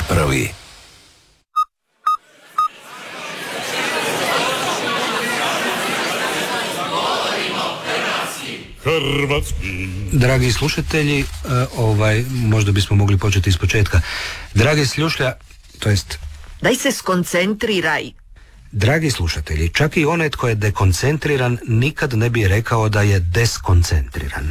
prvi. Hrvatski. Dragi slušatelji, možda bismo mogli početi iz početka. Dragi slušlja, to jest... Daj se skoncentriraj. Dragi slušatelji, čak i onaj tko je dekoncentriran nikad ne bi rekao da je deskoncentriran.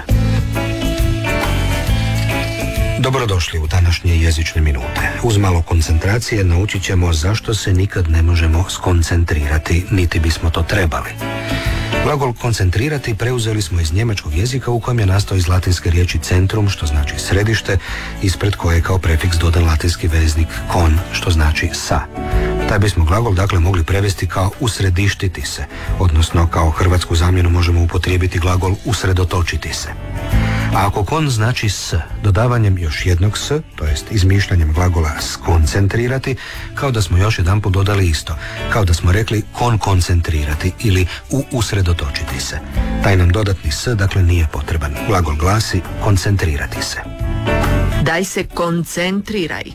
Dobrodošli u današnje jezične minute. Uz malo koncentracije naučit ćemo zašto se nikad ne možemo skoncentrirati, niti bismo to trebali. Glagol koncentrirati preuzeli smo iz njemačkog jezika u kojem je nastao iz latinske riječi centrum, što znači središte, ispred koje je kao prefiks dodan latinski veznik kon, što znači sa. Taj bismo glagol dakle mogli prevesti kao usredištiti se, odnosno kao hrvatsku zamjenu možemo upotrijebiti glagol usredotočiti se. A ako kon znači s, dodavanjem još jednog s, to jest izmišljanjem glagola skoncentrirati, kao da smo još jedanput dodali isto, kao da smo rekli koncentrirati ili usredotočiti se. Taj nam dodatni s dakle nije potreban. Glagol glasi koncentrirati se. Daj se koncentriraj.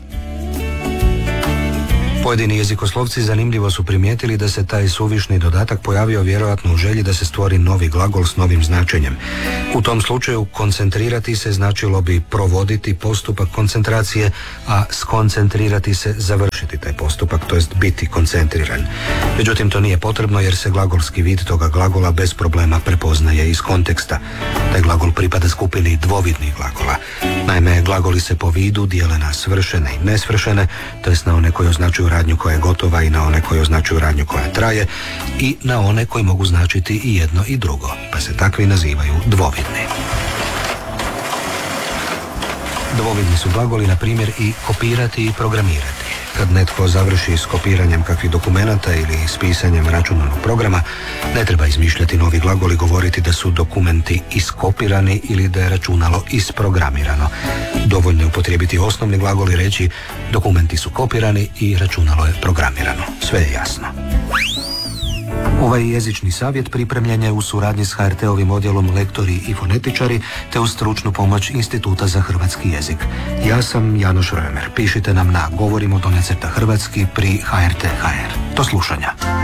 Pojedini jezikoslovci zanimljivo su primijetili da se taj suvišni dodatak pojavio vjerojatno u želji da se stvori novi glagol s novim značenjem. U tom slučaju koncentrirati se značilo bi provoditi postupak koncentracije, a skoncentrirati se završiti taj postupak, to jest biti koncentriran. Međutim, to nije potrebno jer se glagolski vid toga glagola bez problema prepoznaje iz konteksta. Taj glagol pripada skupini dvovidnih glagola. Naime, glagoli se po vidu dijele na svršene i nesvršene, to jest na one koje označuju radnju koja je gotova i na one koje označuju radnju koja traje i na one koji mogu značiti i jedno i drugo, pa se takvi nazivaju dvovidni. Dvovidni su glagoli, na primjer, i kopirati i programirati. Kad netko završi s kopiranjem kakvih dokumenata ili s pisanjem računalnog programa, ne treba izmišljati novi glagol i govoriti da su dokumenti iskopirani ili da je računalo isprogramirano. Dovoljno je upotrijebiti osnovni glagol i reći dokumenti su kopirani i računalo je programirano. Sve je jasno. Ovaj jezični savjet pripremljen je u suradnji s HRT-ovim odjelom Lektori i fonetičari te uz stručnu pomoć Instituta za hrvatski jezik. Ja sam Janoš Römer. Pišite nam na govorimo_hrvatski pri HRT.hr. Do slušanja.